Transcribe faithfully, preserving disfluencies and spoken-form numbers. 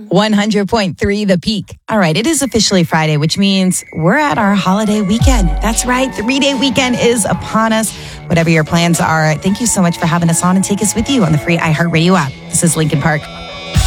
one hundred point three The Peak. All right, it is officially Friday, which means we're at our holiday weekend. That's right, three-day weekend is upon us. Whatever your plans are, thank you so much for having us on and take us with you on the free iHeartRadio app. This is Lincoln Park.